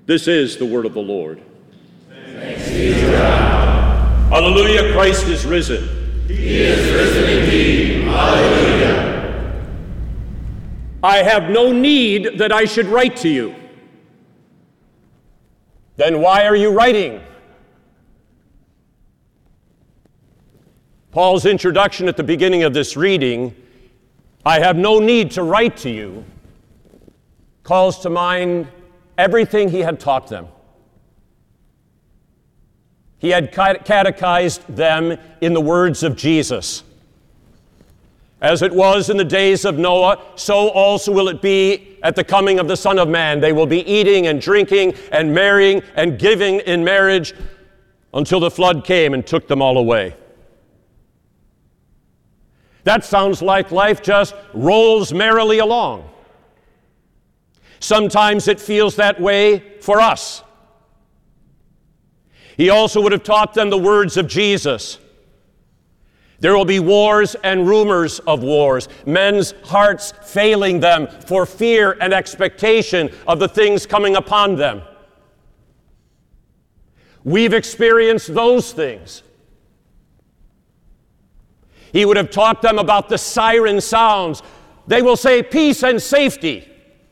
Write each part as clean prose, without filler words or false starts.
This is the word of the Lord. Thanks be to God. Hallelujah, Christ is risen. He is risen indeed. Hallelujah. I have no need that I should write to you. Then why are you writing? Paul's introduction at the beginning of this reading, I have no need to write to you, calls to mind everything he had taught them. He had catechized them in the words of Jesus. As it was in the days of Noah, so also will it be at the coming of the Son of Man. They will be eating and drinking and marrying and giving in marriage until the flood came and took them all away. That sounds like life just rolls merrily along. Sometimes it feels that way for us. He also would have taught them the words of Jesus. There will be wars and rumors of wars, men's hearts failing them for fear and expectation of the things coming upon them. We've experienced those things. He would have taught them about the siren sounds. They will say peace and safety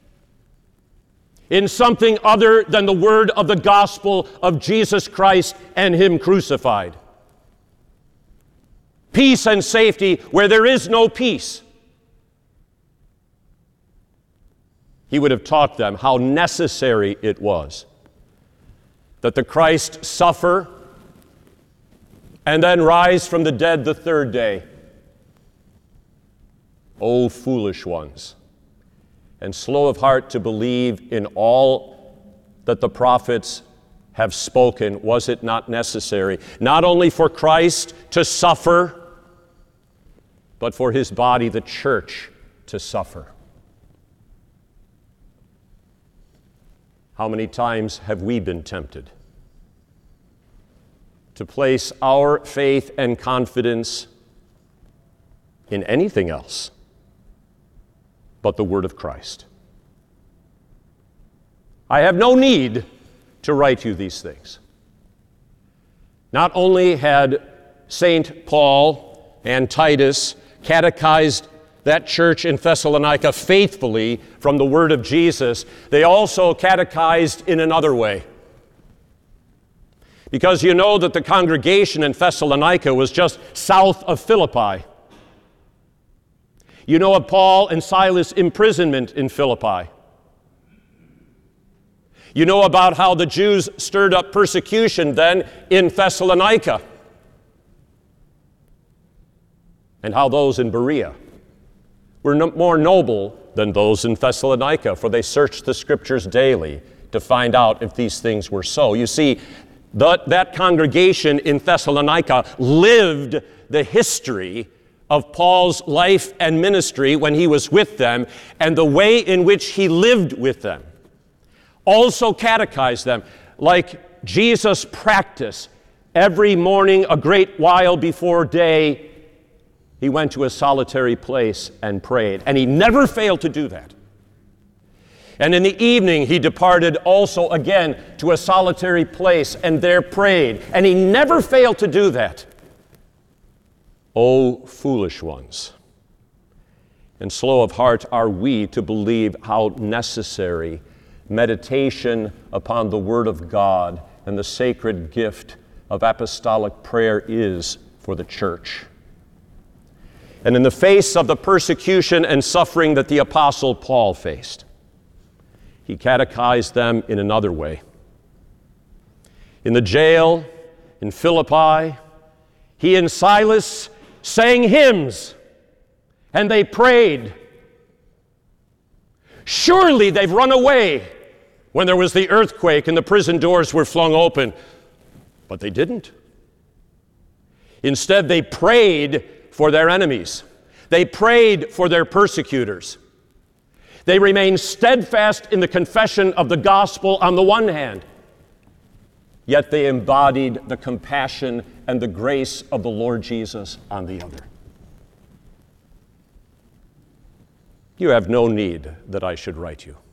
in something other than the word of the gospel of Jesus Christ and Him crucified. Peace and safety where there is no peace. He would have taught them how necessary it was that the Christ suffer and then rise from the dead the third day. O foolish ones, and slow of heart to believe in all that the prophets have spoken. Was it not necessary, not only for Christ to suffer, but for His body, the church, to suffer? How many times have we been tempted to place our faith and confidence in anything else but the word of Christ? I have no need to write you these things. Not only had St. Paul and Titus catechized that church in Thessalonica faithfully from the word of Jesus, they also catechized in another way. Because you know that the congregation in Thessalonica was just south of Philippi. You know of Paul and Silas' imprisonment in Philippi. You know about how the Jews stirred up persecution then in Thessalonica, and how those in Berea were more noble than those in Thessalonica, for they searched the Scriptures daily to find out if these things were so. You see, that congregation in Thessalonica lived the history of Paul's life and ministry when he was with them, and the way in which he lived with them. Also catechized them, like Jesus practiced every morning a great while before day. He went to a solitary place and prayed, and he never failed to do that. And in the evening he departed also again to a solitary place and there prayed, and he never failed to do that. O foolish ones, and slow of heart are we to believe how necessary meditation upon the Word of God and the sacred gift of apostolic prayer is for the church. And in the face of the persecution and suffering that the Apostle Paul faced, he catechized them in another way. In the jail in Philippi, he and Silas sang hymns, and they prayed. Surely they've run away when there was the earthquake and the prison doors were flung open. But they didn't. Instead, they prayed for their enemies. They prayed for their persecutors. They remained steadfast in the confession of the gospel on the one hand, yet they embodied the compassion and the grace of the Lord Jesus on the other. You have no need that I should write you.